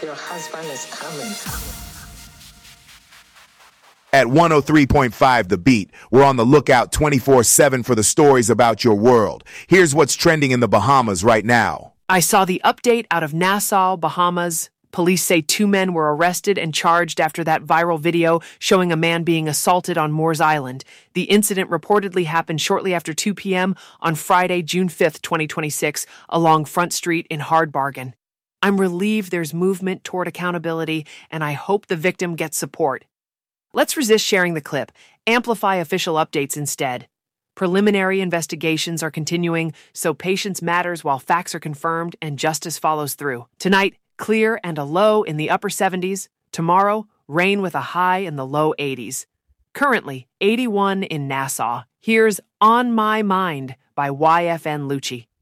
Your husband is coming. At 103.5 The Beat, we're on the lookout 24/7 for the stories about your world. Here's what's trending in the Bahamas right now. I saw the update out of Nassau, Bahamas. Police say 2 men were arrested and charged after that viral video showing a man being assaulted on Moores Island. The incident reportedly happened shortly after 2 p.m. on Friday, June 5th, 2026, along Front Street in Hard Bargain. I'm relieved there's movement toward accountability, and I hope the victim gets support. Let's resist sharing the clip. Amplify official updates instead. Preliminary investigations are continuing, so patience matters while facts are confirmed and justice follows through. Tonight, clear and a low in the upper 70s. Tomorrow, rain with a high in the low 80s. Currently, 81 in Nassau. Here's On My Mind by YFN Lucci.